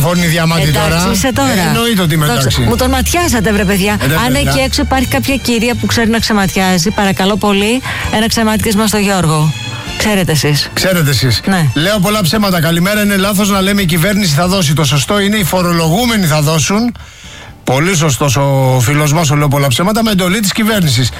τηλεφώνει διαμάτι τώρα. Εντάξει, είσαι τώρα. Εννοείται ότι είμαι εντάξει. Μου τον ματιάσατε, βρε παιδιά. Αν εκεί έξω υπάρχει κάποια κυρία που ξέρει να ξεματιάζει, παρακαλώ πολύ, ένα ξεμάτιασμα στο Γιώργο. Ξέρετε εσείς. Ξέρετε εσείς. Ναι. Λέω πολλά ψέματα. Καλημέρα, είναι λάθος να λέμε η κυβέρνηση θα δώσει. Το σωστό είναι οι φορολογούμενοι θα δώσουν. Πολύ σωστός ο φίλος μας, λέω πολλά ψέματα, με εντολή της κυβέρνησης.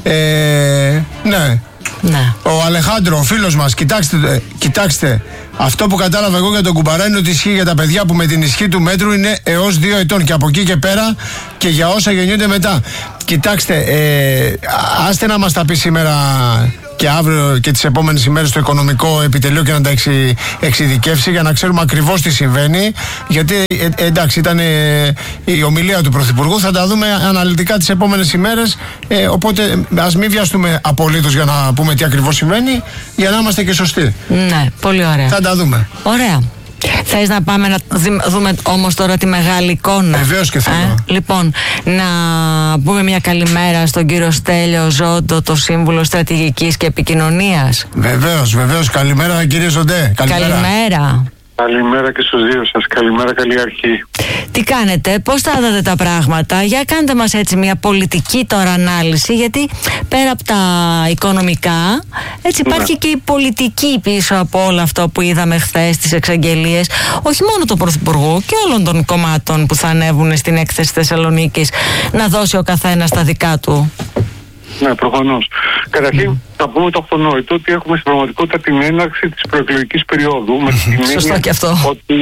Ναι. Ναι. Ο Αλεχάντρο, ο φίλος μας, κοιτάξτε, αυτό που κατάλαβα εγώ για τον Κουμπαρά είναι ότι ισχύει για τα παιδιά που με την ισχύ του μέτρου είναι έως 2 ετών και από εκεί και πέρα και για όσα γεννιούνται μετά. Κοιτάξτε, άστε να μας τα πει σήμερα και αύριο και τις επόμενες ημέρες στο οικονομικό επιτελείο και να τα εξειδικεύσει για να ξέρουμε ακριβώς τι συμβαίνει. Γιατί εντάξει, ήταν η ομιλία του Πρωθυπουργού, θα τα δούμε αναλυτικά τις επόμενες ημέρες. Οπότε ας μην βιαστούμε απολύτως για να πούμε τι ακριβώς συμβαίνει, για να είμαστε και σωστοί. Ναι, πολύ ωραία. Θα τα δούμε. Ωραία. Θες να πάμε να δούμε όμως τώρα τη μεγάλη εικόνα? Βεβαίως και θέλω. Λοιπόν, να πούμε μια καλημέρα στον κύριο Στέλιο Ζόντο, το Σύμβουλο Στρατηγικής και Επικοινωνίας. Βεβαίως. Καλημέρα κύριε Ζοντέ. Καλημέρα. Καλημέρα και στους δύο σας. Καλημέρα, καλή αρχή. Τι κάνετε, πώς θα δείτε τα πράγματα? Για κάντε μας έτσι μια πολιτική τώρα ανάλυση, γιατί πέρα από τα οικονομικά, έτσι υπάρχει και η πολιτική πίσω από όλο αυτό που είδαμε χθες, τις εξαγγελίες, όχι μόνο του Πρωθυπουργού και όλων των κομμάτων που θα ανέβουν στην έκθεση Θεσσαλονίκης, να δώσει ο καθένας τα δικά του. Ναι, προφανώς. Καταρχήν, θα πούμε το αυτονόητο ότι έχουμε στην πραγματικότητα την έναρξη της προεκλογικής περίοδου. Με την σωστό και αυτό.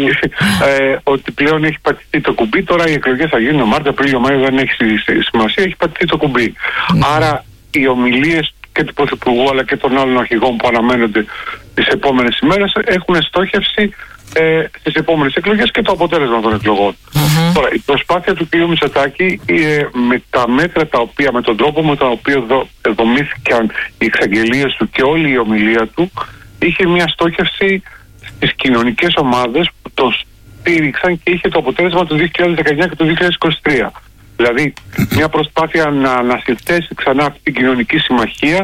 Ότι πλέον έχει πατηθεί το κουμπί. Τώρα οι εκλογές θα γίνουν Μάρτιο, Απρίλιο, Μάιο, δεν έχει σημασία, έχει πατηθεί το κουμπί. Άρα οι ομιλίες και του Πρωθυπουργού αλλά και των άλλων αρχηγών που αναμένονται τις επόμενες ημέρες έχουν στόχευση στις επόμενες εκλογές και το αποτέλεσμα των εκλογών. Τώρα, η προσπάθεια του κ. Μητσοτάκη με τα μέτρα τα οποία, με τον τρόπο με τον οποίο δομήθηκαν οι εξαγγελίες του και όλη η ομιλία του, είχε μια στόχευση στις κοινωνικές ομάδες που το στήριξαν και είχε το αποτέλεσμα του 2019 και του 2023. Δηλαδή, μια προσπάθεια να ανασυνθέσει ξανά αυτή την κοινωνική συμμαχία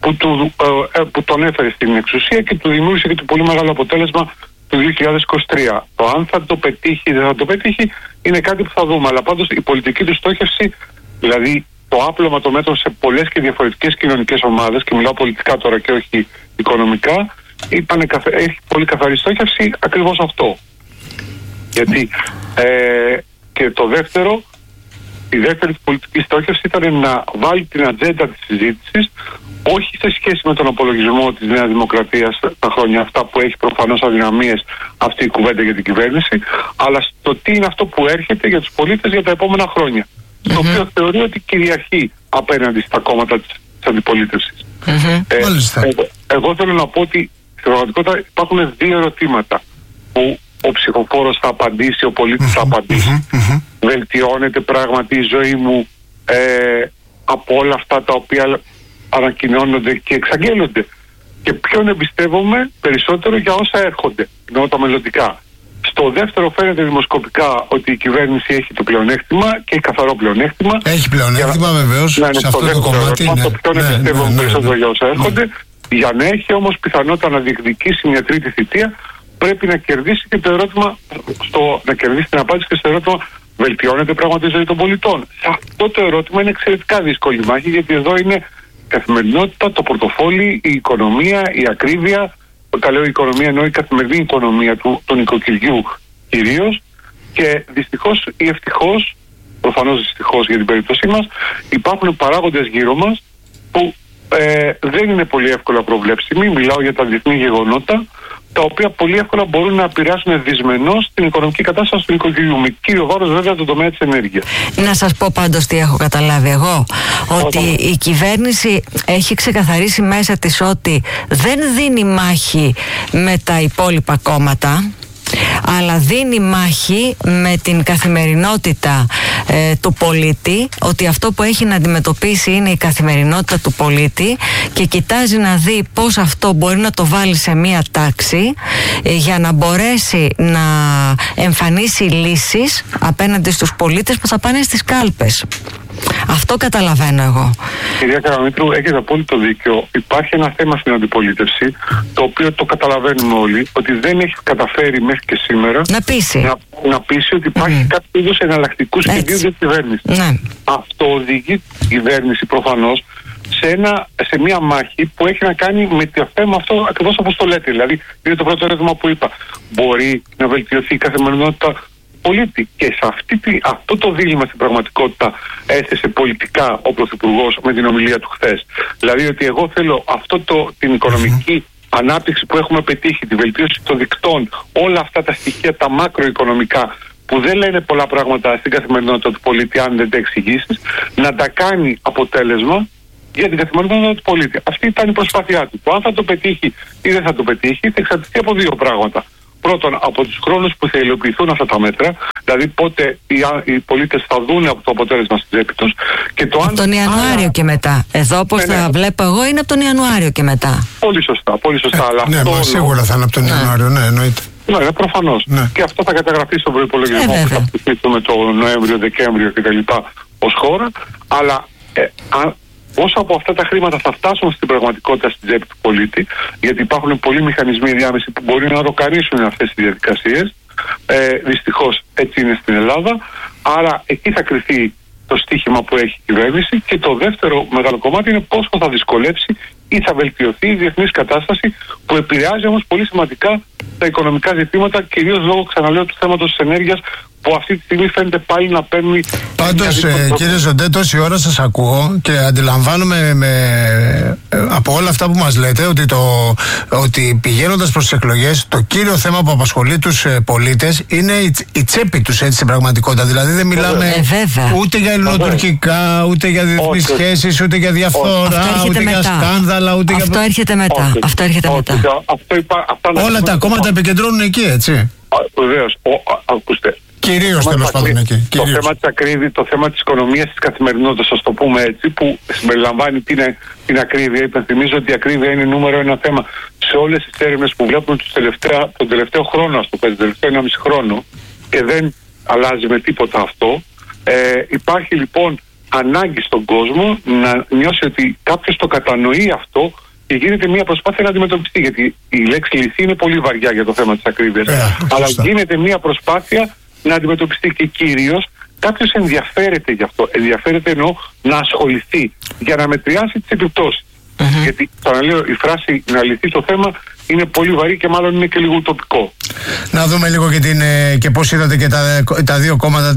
που τον έφερε στην εξουσία και του δημιούργησε και το πολύ μεγάλο αποτέλεσμα του 2023. Το αν θα το πετύχει ή δεν θα το πετύχει είναι κάτι που θα δούμε. Αλλά πάντως η πολιτική του στόχευση, δηλαδή το άπλωμα των μέτρων σε πολλές και διαφορετικές κοινωνικές ομάδες, και μιλάω πολιτικά τώρα και όχι οικονομικά, έχει πολύ καθαρή στόχευση ακριβώς αυτό. Γιατί και το δεύτερο, η δεύτερη πολιτική στόχευση ήταν να βάλει την ατζέντα της συζήτησης όχι σε σχέση με τον απολογισμό της Νέας Δημοκρατίας τα χρόνια αυτά που έχει προφανώς αδυναμίες αυτή η κουβέντα για την κυβέρνηση, αλλά στο τι είναι αυτό που έρχεται για τους πολίτες για τα επόμενα χρόνια. Το οποίο θεωρεί ότι κυριαρχεί απέναντι στα κόμματα της αντιπολίτευσης. Εγώ θέλω να πω ότι στην πραγματικότητα υπάρχουν δύο ερωτήματα που ο ψηφοφόρος θα απαντήσει, ο πολίτης θα απαντήσει. Βελτιώνεται πράγματι η ζωή μου από όλα αυτά τα οποία ανακοινώνονται και εξαγγέλλονται, και ποιον εμπιστεύομαι περισσότερο για όσα έρχονται, εννοώ τα μελλοντικά. Στο δεύτερο φαίνεται δημοσκοπικά ότι η κυβέρνηση έχει το πλεονέκτημα και έχει καθαρό πλεονέκτημα. Έχει πλεονέκτημα βεβαίως σε αυτό το κομμάτι. Το ποιον εμπιστεύομαι περισσότερο για όσα έρχονται. Για να έχει όμως πιθανότητα να διεκδικήσει μια τρίτη θητεία, πρέπει να κερδίσει και το ερώτημα, να κερδίσει την απάντηση και στο ερώτημα, βελτιώνεται πράγματι η ζωή των πολιτών. Σε αυτό το ερώτημα είναι εξαιρετικά δύσκολη μάχη, γιατί εδώ είναι η καθημερινότητα, το πορτοφόλι, η οικονομία, η ακρίβεια. Όταν λέω η οικονομία, εννοώ η καθημερινή οικονομία του νοικοκυριού κυρίως. Και δυστυχώς ή ευτυχώς, προφανώς δυστυχώς για την περίπτωσή μας, υπάρχουν παράγοντες γύρω μας που δεν είναι πολύ εύκολα προβλέψιμοι. Μιλάω για τα διεθνή γεγονότα, τα οποία πολύ εύκολα μπορούν να επηρεάσουν δυσμενώς την οικονομική κατάσταση του νοικοκυριού. Με κύριο βάρος βέβαια τον τομέα της ενέργειας. Να σας πω πάντως τι έχω καταλάβει εγώ. Ότι η κυβέρνηση έχει ξεκαθαρίσει μέσα της ότι δεν δίνει μάχη με τα υπόλοιπα κόμματα, αλλά δίνει μάχη με την καθημερινότητα του πολίτη, ότι αυτό που έχει να αντιμετωπίσει είναι η καθημερινότητα του πολίτη και κοιτάζει να δει πώς αυτό μπορεί να το βάλει σε μία τάξη για να μπορέσει να εμφανίσει λύσεις απέναντι στους πολίτες που θα πάνε στις κάλπες. Αυτό καταλαβαίνω εγώ. Κυρία Καραμήτρου, έχετε απόλυτο δίκιο. Υπάρχει ένα θέμα στην αντιπολίτευση, το οποίο το καταλαβαίνουμε όλοι, ότι δεν έχει καταφέρει μέχρι και σήμερα να πείσει ότι υπάρχει κάποιο είδους εναλλακτικού σχεδίου για την κυβέρνηση. Αυτό οδηγεί την κυβέρνηση προφανώς σε μια μάχη που έχει να κάνει με το θέμα αυτό ακριβώς όπως το λέτε. Δηλαδή, είναι το πρώτο ερώτημα που είπα. Μπορεί να βελτιωθεί η καθημερινότητα πολίτη? Και σε αυτό το δίλημμα στην πραγματικότητα έθεσε πολιτικά ο Πρωθυπουργός με την ομιλία του χθες. Δηλαδή ότι εγώ θέλω την οικονομική ανάπτυξη που έχουμε πετύχει, τη βελτίωση των δικτών, όλα αυτά τα στοιχεία, τα μακροοικονομικά, που δεν λένε πολλά πράγματα στην καθημερινότητα του πολίτη αν δεν τα εξηγήσεις, να τα κάνει αποτέλεσμα για την καθημερινότητα του πολίτη. Αυτή ήταν η προσπάθειά του. Το αν θα το πετύχει ή δεν θα το πετύχει θα εξαρτηθεί από δύο πράγματα. Πρώτον, από τους χρόνους που θα υλοποιηθούν αυτά τα μέτρα, δηλαδή πότε οι πολίτες θα δουν από το αποτέλεσμα στην τσέπη τους. Από τον Ιανουάριο και μετά. Εδώ, όπως τα βλέπω εγώ, είναι από τον Ιανουάριο και μετά. Πολύ σωστά. Αλλά σίγουρα θα είναι από τον Ιανουάριο, εννοείται. Ναι, προφανώς. Και αυτό θα καταγραφεί στον προϋπολογισμό που θα ψηφίσουμε το Νοέμβριο, Δεκέμβριο κτλ. Ως χώρα. Αλλά όσο από αυτά τα χρήματα θα φτάσουν στην πραγματικότητα στην τσέπη του πολίτη, γιατί υπάρχουν πολλοί μηχανισμοί διάμεση που μπορεί να ροκαρίσουν αυτές τις διαδικασίες. Δυστυχώς έτσι είναι στην Ελλάδα. Άρα εκεί θα κριθεί το στίχημα που έχει η κυβέρνηση. Και το δεύτερο μεγάλο κομμάτι είναι πόσο θα δυσκολέψει ή θα βελτιωθεί η διεθνής κατάσταση, που επηρεάζει όμως πολύ σημαντικά τα οικονομικά ζητήματα, κυρίως λόγω, ξαναλέω, του θέματος της ενέργειας, που αυτή τη στιγμή φαίνεται πάλι να παίρνει. Πάντως, κύριε Ζοντέ, τόση ώρα σας ακούω και αντιλαμβάνομαι από όλα αυτά που μας λέτε ότι πηγαίνοντας προς τις εκλογές, το κύριο θέμα που απασχολεί τους πολίτες είναι η τσέπη τους, έτσι, στην πραγματικότητα. Δηλαδή δεν μιλάμε ούτε για ελληνοτουρκικά, ούτε για διεθνείς σχέσεις, ούτε για διαφθορά, ούτε για σκάνδαλα, ούτε για. Αυτό έρχεται μετά. Όλα τα κόμματα επικεντρώνουν εκεί, έτσι. Βεβαίως. Ακούστε. Κυρίως, τέλος πάντων, εκεί. Το θέμα της οικονομίας της καθημερινότητας, ας το πούμε έτσι, που συμπεριλαμβάνει την ακρίβεια. Υπενθυμίζω ότι η ακρίβεια είναι νούμερο ένα θέμα σε όλες τις έρευνες που βλέπουμε τον τελευταίο χρόνο, ας το πω, τον τελευταίο 1,5 χρόνο, και δεν αλλάζει με τίποτα αυτό. Υπάρχει λοιπόν ανάγκη στον κόσμο να νιώσει ότι κάποιος το κατανοεί αυτό και γίνεται μια προσπάθεια να αντιμετωπιστεί. Γιατί η λέξη λυθή είναι πολύ βαριά για το θέμα της ακρίβειας. Αλλά γίνεται μια προσπάθεια να αντιμετωπιστεί, και κυρίως κάποιος ενδιαφέρεται γι' αυτό. Ενδιαφέρεται εννοώ να ασχοληθεί για να μετριάσει τις επιπτώσεις. Γιατί, ξαναλέω, η φράση να λυθεί το θέμα είναι πολύ βαρύ και μάλλον είναι και λίγο ουτοπικό. Να δούμε λίγο και πώς είδατε και τα δύο κόμματα,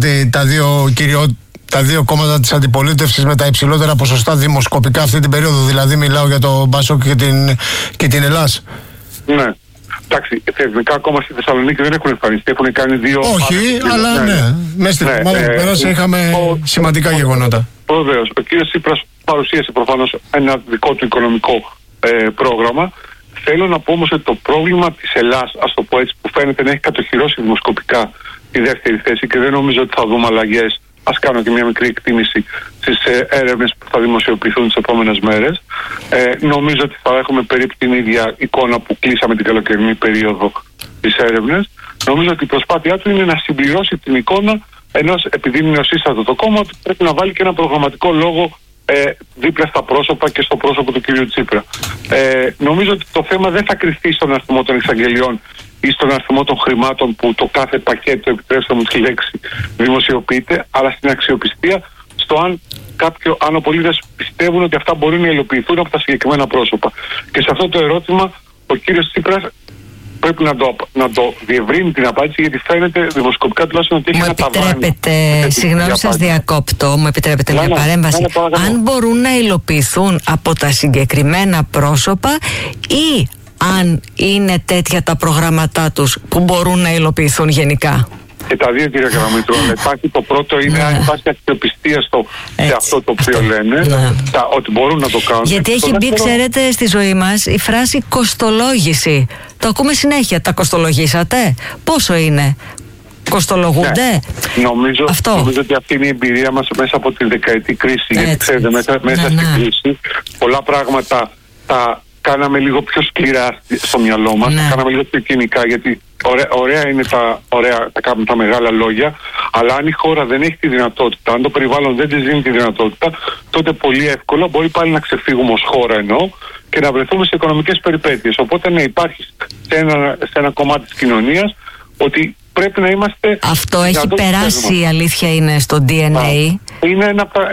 τα δύο κόμματα της αντιπολίτευσης με τα υψηλότερα ποσοστά δημοσκοπικά αυτή την περίοδο. Δηλαδή μιλάω για το Μπάσοκ και την Ελλάς. Ναι. Εντάξει, θεσμικά ακόμα στη Θεσσαλονίκη δεν έχουν εμφανιστεί, έχουν κάνει δύο. Όχι, αλλά ναι. Μέσα στην εβδομάδα που πέρασε είχαμε σημαντικά γεγονότα. Βεβαίως. Ο κ. Τσίπρας παρουσίασε προφανώς ένα δικό του οικονομικό πρόγραμμα. Θέλω να πω όμως ότι το πρόβλημα της Ελλάς, ας το πω έτσι, που φαίνεται να έχει κατοχυρώσει δημοσκοπικά τη δεύτερη θέση, και δεν νομίζω ότι θα δούμε αλλαγές. Ας κάνω και μια μικρή εκτίμηση στις έρευνες που θα δημοσιοποιηθούν τις επόμενες μέρες. Νομίζω ότι θα έχουμε περίπου την ίδια εικόνα που κλείσαμε την καλοκαιρινή περίοδο της έρευνες. Νομίζω ότι η προσπάθειά του είναι να συμπληρώσει την εικόνα, ενός, επειδή είναι νεοσύστατο το κόμμα, ότι πρέπει να βάλει και ένα προγραμματικό λόγο δίπλα στα πρόσωπα και στο πρόσωπο του κ. Τσίπρα. Νομίζω ότι το θέμα δεν θα κρυφτεί στον αριθμό των εξαγγελιών ή στον αριθμό των χρημάτων που το κάθε πακέτο, επιτρέψτε μου τη λέξη, δημοσιοποιείται, αλλά στην αξιοπιστία, στο αν οι πολίτες πιστεύουν ότι αυτά μπορεί να υλοποιηθούν από τα συγκεκριμένα πρόσωπα. Και σε αυτό το ερώτημα ο κύριος Τσίπρας πρέπει να το διευρύνει την απάντηση, γιατί φαίνεται δημοσκοπικά τουλάχιστον ότι έχει ένα ταβάνι. Μου επιτρέπετε, συγγνώμη σας διακόπτω, μου επιτρέπετε μια παρέμβαση. Αν μπορούν να υλοποιηθούν από τα συγκεκριμένα πρόσωπα ή αν είναι τέτοια τα προγράμματά τους που μπορούν να υλοποιηθούν γενικά. Και τα δύο, κύριε Καραμήτρου. Υπάρχει το πρώτο, είναι αν υπάρχει αξιοπιστία σε αυτό το οποίο λένε, ότι μπορούν να το κάνουν. Γιατί έχει μπει, ξέρετε, στη ζωή μας η φράση κοστολόγηση. Το ακούμε συνέχεια. Τα κοστολογήσατε? Πόσο είναι? Κοστολογούνται? Νομίζω ότι αυτή είναι η εμπειρία μας μέσα από τη δεκαετή κρίση. Γιατί ξέρετε, μέσα στην κρίση πολλά πράγματα τα κάναμε λίγο πιο σκληρά στο μυαλό μας, τα κάναμε λίγο πιο κοινικά, γιατί ωραία είναι τα μεγάλα λόγια, Αλλά αν η χώρα δεν έχει τη δυνατότητα, αν το περιβάλλον δεν της δίνει τη δυνατότητα, τότε πολύ εύκολα μπορεί πάλι να ξεφύγουμε ως χώρα και να βρεθούμε σε οικονομικές περιπέτειες. Οπότε ναι, υπάρχει σε ένα κομμάτι της κοινωνίας ότι πρέπει να είμαστε... Αυτό έχει περάσει, η αλήθεια είναι, στο DNA. Είναι ένα από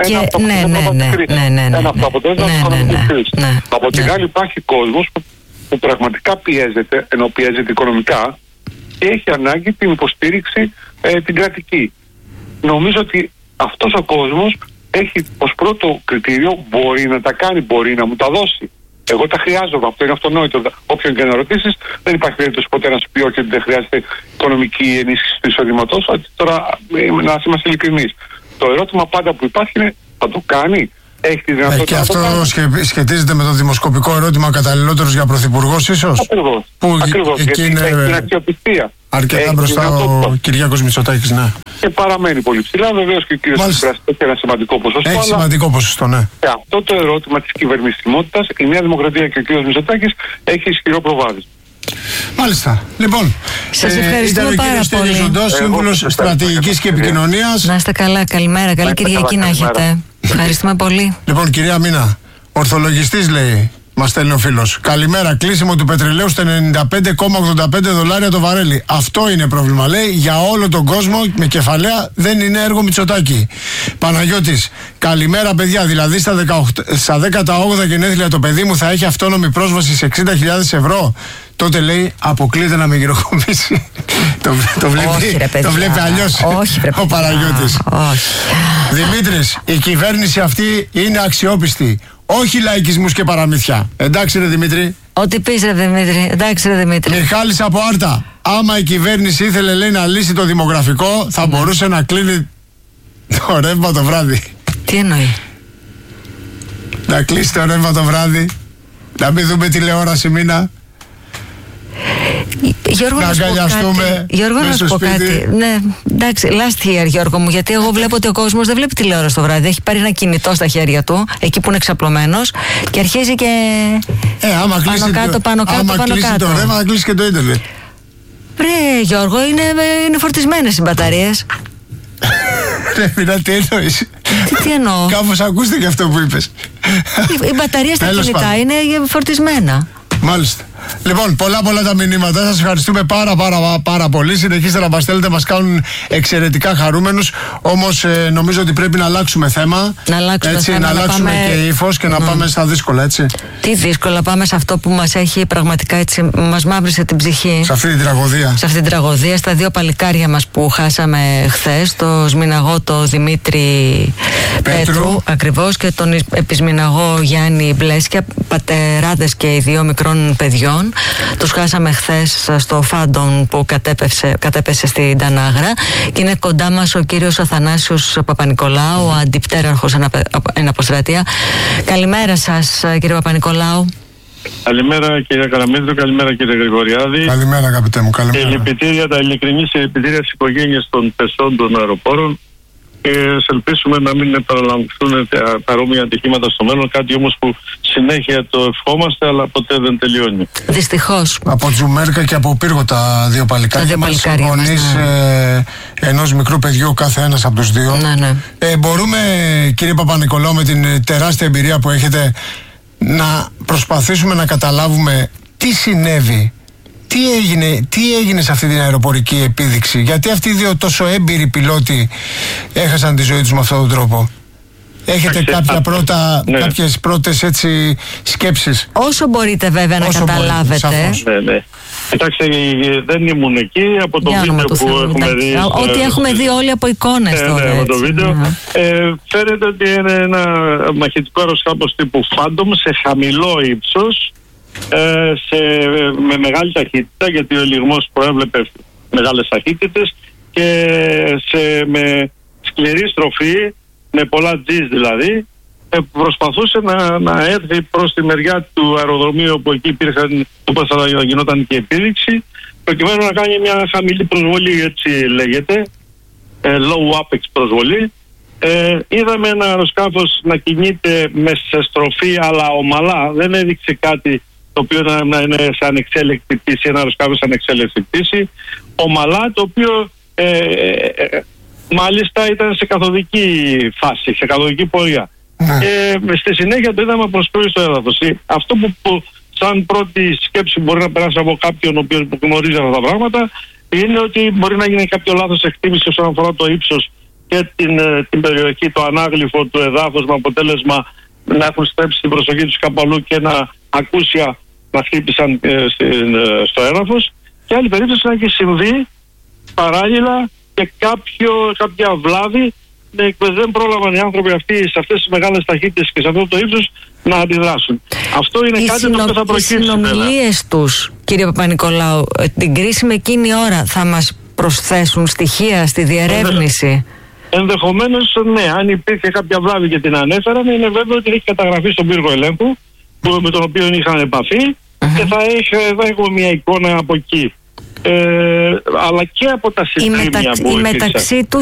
τα αποτέλεσματα της κρίσης. Από την άλλη υπάρχει κόσμος που πραγματικά πιέζεται, ενώ πιέζεται οικονομικά και έχει ανάγκη την υποστήριξη την κρατική. Νομίζω ότι αυτός ο κόσμος έχει ως πρώτο κριτήριο μπορεί να τα κάνει, μπορεί να μου τα δώσει. Εγώ τα χρειάζομαι, αυτό είναι αυτονόητο. Όποιον και να ρωτήσεις, δεν υπάρχει περίπτωση ποτέ να σου πει ότι δεν χρειάζεται οικονομική ενίσχυση του εισοδήματος. Τώρα, να είμαστε ειλικρινείς. Το ερώτημα πάντα που υπάρχει είναι, θα το κάνει, έχει τη δυνατότητα. Και αυτό σχετίζεται με το δημοσκοπικό ερώτημα καταλληλότερος για πρωθυπουργός, ίσως. Ακριβώς. Εκεί είναι έχει την αξιοπιστία. Αρκετά μπροστά ο Κυριάκος Μητσοτάκης, ναι. Και παραμένει πολύ ψηλά. Βεβαίως και ο κύριος Τσίπρας έχει ένα σημαντικό ποσοστό. Έχει σημαντικό ποσοστό, ναι. Αυτό το ερώτημα της κυβερνησιμότητας, η Νέα Δημοκρατία και ο κύριος Μητσοτάκης έχει ισχυρό προβάδισμα. Μάλιστα. Λοιπόν, σας ευχαριστούμε πάρα πολύ. Ζωντός, σύμβουλος στρατηγικής και επικοινωνίας. Να είστε καλά, καλημέρα, καλή Κυριακή να έχετε. Ευχαριστούμε πολύ. Λοιπόν, κυρία Μίνα, ορθολογιστής λέει, μας στέλνει ο φίλος. Καλημέρα, κλείσιμο του πετρελαίου στα $95,85 το βαρέλι. Αυτό είναι πρόβλημα, λέει, για όλο τον κόσμο με κεφαλαία, δεν είναι έργο Μητσοτάκη. Παναγιώτης, καλημέρα παιδιά, δηλαδή στα 18 γενέθλια το παιδί μου θα έχει αυτόνομη πρόσβαση σε 60.000 ευρώ. Τότε λέει αποκλείται να με γυροκομίσει. Το βλέπει αλλιώς ο Παναγιώτης. Δημήτρης, η κυβέρνηση αυτή είναι αξιόπιστη. Όχι λαϊκισμούς και παραμύθια. Εντάξει ρε Δημήτρη. Ό,τι πεις ρε Δημήτρη. Εντάξει ρε Δημήτρη. Μιχάλης από Άρτα. Άμα η κυβέρνηση ήθελε, λέει, να λύσει το δημογραφικό, θα μπορούσε να κλείνει το ρεύμα το βράδυ. Τι εννοεί? Να κλείσει το ρεύμα το βράδυ. Να μην δούμε τηλεόραση μήνα. Γιώργο, να αγκαλιαστούμε. Γιώργο, να σου πω κάτι. Ναι, εντάξει, last year, Γιώργο μου, γιατί εγώ βλέπω ότι ο κόσμος δεν βλέπει τηλεόραση το βράδυ. Έχει πάρει ένα κινητό στα χέρια του, εκεί που είναι ξαπλωμένος, και αρχίζει και. Άμα κλείσει το ρεύμα, θα κλείσει και το ίντερνετ. Ρε Γιώργο, είναι φορτισμένες οι μπαταρίες. Ρε Μίνα, τι εννοείς? Τι εννοώ? Κάπως ακούστηκε αυτό που είπες. Οι μπαταρίες στα κινητά είναι φορτισμένα. Μάλιστα. Λοιπόν, πολλά τα μηνύματα. Σας ευχαριστούμε πάρα πολύ. Συνεχίστε να μας στέλνετε, μας κάνουν εξαιρετικά χαρούμενους. Όμως νομίζω ότι πρέπει να αλλάξουμε θέμα. Να αλλάξουμε και ύφος και να πάμε στα δύσκολα, έτσι. Τι δύσκολα, πάμε σε αυτό που μας έχει πραγματικά, έτσι, μας μαύρισε την ψυχή. Σε αυτή την τραγωδία. Σε αυτή την τραγωδία, στα δύο παλικάρια μας που χάσαμε χθες, το Σμιναγό, το Δημήτρη Πέτρου, ακριβώς, και τον επισμιναγό Γιάννη Μπλέσκια, πατεράδες και οι δύο μικρών παιδιών. Τους χάσαμε χθες στο Φάντον που κατέπεσε στην Τανάγρα, και είναι κοντά μας ο κύριος Αθανάσιος Παπανικολάου, ο αντιπτέραρχος εν αποστρατεία. Καλημέρα σας, κύριε Παπανικολάου. Καλημέρα κύριε Καραμίδρου, καλημέρα κύριε Γρηγοριάδη. Καλημέρα αγαπητέ μου, καλημέρα. Και λυπητήρια, τα ειλικρινή συλληπιτήρια στις οικογένειες των πεσών των αεροπόρων, και ελπίσουμε να μην επαναλαμβάνουν παρόμοια ατυχήματα στο μέλλον, κάτι όμως που συνέχεια το ευχόμαστε αλλά ποτέ δεν τελειώνει. Δυστυχώς. Από Τζουμέρκα και από Πύργο τα δύο παλικάρια μας, γονείς ενός μικρού παιδιού κάθε ένας από τους δύο. Ναι. Μπορούμε, κύριε Παπανικολάου, με την τεράστια εμπειρία που έχετε, να προσπαθήσουμε να καταλάβουμε τι συνέβη, τι έγινε σε αυτή την αεροπορική επίδειξη, γιατί αυτοί οι δύο τόσο έμπειροι πιλότοι έχασαν τη ζωή τους με αυτόν τον τρόπο? Έχετε κάποιες πρώτες έτσι σκέψεις? Όσο μπορείτε βέβαια να καταλάβετε. Ναι. Κοιτάξτε, δεν ήμουν εκεί, από το βίντεο που έχουμε δει. Ό,τι έχουμε δει όλοι από εικόνες τώρα. Ναι, από το βίντεο. Φαίνεται ότι είναι ένα μαχητικό αεροσκάφος τύπου Phantom σε χαμηλό ύψος, με μεγάλη ταχύτητα, γιατί ο ελιγμός προέβλεπε μεγάλες ταχύτητες, και με σκληρή στροφή, με πολλά G's δηλαδή, προσπαθούσε να έρθει προς τη μεριά του αεροδρομίου όπου εκεί υπήρχαν, όπως θα γινόταν και επίδειξη, προκειμένου να κάνει μια χαμηλή προσβολή, έτσι λέγεται, low apex προσβολή. Είδαμε ένα αεροσκάφος να κινείται σε στροφή αλλά ομαλά, δεν έδειξε κάτι το οποίο να είναι σε ανεξέλεκτη πτήση, ένα αεροσκάφος σε ανεξέλεκτη πτήση, ομαλά, το οποίο Μάλιστα ήταν σε καθοδική φάση, σε καθοδική πορεία. Στη συνέχεια το είδαμε προσποιεί στο έδαφος. Αυτό που σαν πρώτη σκέψη μπορεί να περάσει από κάποιον ο οποίος γνωρίζει αυτά τα πράγματα είναι ότι μπορεί να γίνει κάποιο λάθος εκτίμηση όσον αφορά το ύψος και την περιοχή, το ανάγλυφο του εδάφους, με αποτέλεσμα να έχουν στρέψει την προσοχή τους κάπου αλλού και να ακούσια να χτύπησαν στο έδαφος. Και άλλη περίπτωση να έχει συμβεί παράλληλα και κάποια βλάβη δεν πρόλαβαν οι άνθρωποι αυτοί σε αυτές τις μεγάλες ταχύτητες και σε αυτό το ύψος να αντιδράσουν. Αυτό είναι κάτι το οποίο θα προκύψει. Οι συνομιλίες τους, κύριε Παπα-Νικολάου, την κρίσιμη εκείνη ώρα θα μας προσθέσουν στοιχεία στη διερεύνηση? Ενδεχομένως ναι, αν υπήρχε κάποια βλάβη και την ανέφεραν, είναι βέβαιο ότι έχει καταγραφεί στον πύργο ελέγχου με τον οποίο είχαν επαφή και θα έχουμε μια εικόνα από εκεί. Αλλά και από τα συστήμια που μεταξύ